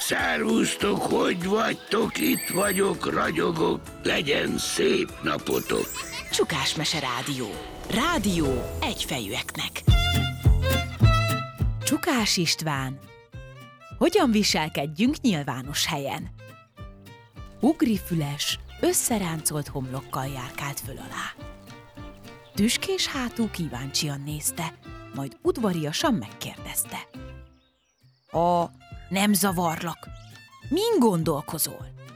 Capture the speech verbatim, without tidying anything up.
Szervusztok, hogy vagytok? Itt vagyok, ragyogok, legyen szép napotok. Csukás Mese Rádió. Rádió egyfejűeknek. Csukás István. Hogyan viselkedjünk nyilvános helyen? Ugrifüles, összeráncolt homlokkal járkált föl alá. Tüskés hátú kíváncsian nézte, majd udvariasan megkérdezte. A, nem zavarlak. Min gondolkozol?